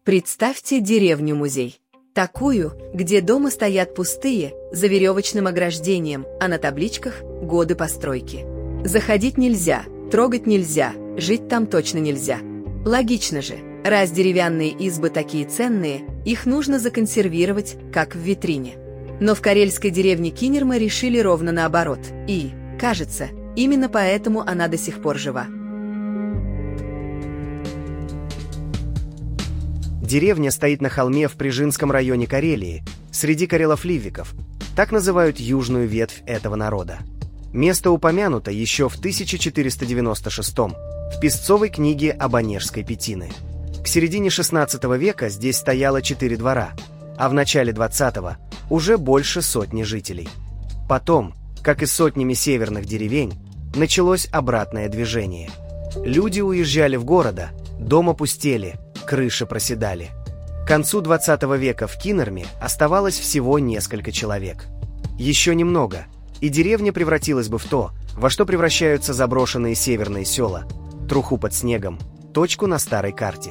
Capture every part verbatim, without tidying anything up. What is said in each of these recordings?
Представьте деревню-музей. Такую, где дома стоят пустые, за веревочным ограждением, а на табличках – годы постройки. Заходить нельзя, трогать нельзя, жить там точно нельзя. Логично же, раз деревянные избы такие ценные, их нужно законсервировать, как в витрине. Но в карельской деревне Кинерма решили ровно наоборот. И, кажется, именно поэтому она до сих пор жива. Деревня стоит на холме в Прижинском районе Карелии, среди карелов-ливиков, так называют южную ветвь этого народа. Место упомянуто еще в тысяча четыреста девяносто шестом в песцовой книге об Онежской Петины. К середине шестнадцатого века здесь стояло четыре двора, а в начале двадцатого уже больше сотни жителей. Потом, как и сотнями северных деревень, началось обратное движение. Люди уезжали в города, дома пустели, крыши проседали. К концу двадцатого века в Кинерме оставалось всего несколько человек. Еще немного, и деревня превратилась бы в то, во что превращаются заброшенные северные села – труху под снегом, точку на старой карте.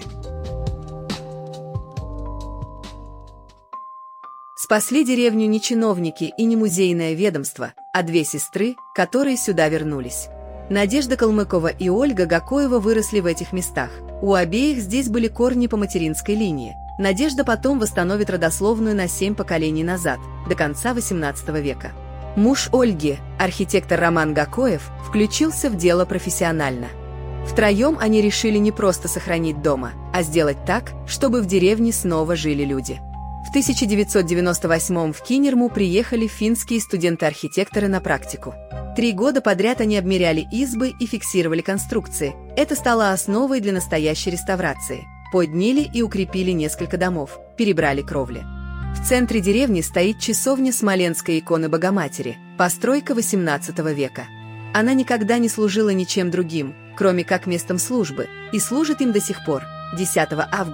Спасли деревню не чиновники и не музейное ведомство, а две сестры, которые сюда вернулись. Надежда Калмыкова и Ольга Гакоева выросли в этих местах. У обеих здесь были корни по материнской линии. Надежда потом восстановит родословную на семь поколений назад, до конца восемнадцатого века. Муж Ольги, архитектор Роман Гакоев, включился в дело профессионально. Втроем они решили не просто сохранить дома, а сделать так, чтобы в деревне снова жили люди. В тысяча девятьсот девяносто восьмом в Кинерму приехали финские студенты-архитекторы на практику. Три года подряд они обмеряли избы и фиксировали конструкции. Это стало основой для настоящей реставрации. Подняли и укрепили несколько домов, перебрали кровли. В центре деревни стоит часовня Смоленской иконы Богоматери, постройка восемнадцатого века. Она никогда не служила ничем другим, кроме как местом службы, и служит им до сих пор, десятого августа.